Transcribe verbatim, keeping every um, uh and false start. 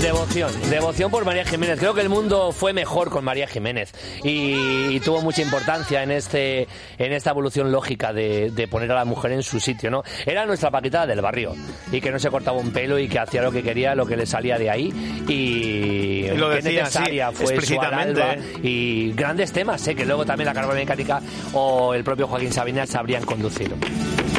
devoción, devoción por María Jiménez. Creo que el mundo fue mejor con María Jiménez y, y tuvo mucha importancia en este en esta evolución lógica de, de poner a la mujer en su sitio, ¿no? Era nuestra Paquita del barrio y que no se cortaba un pelo y que hacía lo que quería, lo que le salía de ahí y, y lo qué decía, necesaria sí, fue explícitamente, su Alba, ¿eh? Y grandes temas, ¿eh? Que luego también la Caravana Mecánica o el propio Joaquín Sabina sabrían conducir.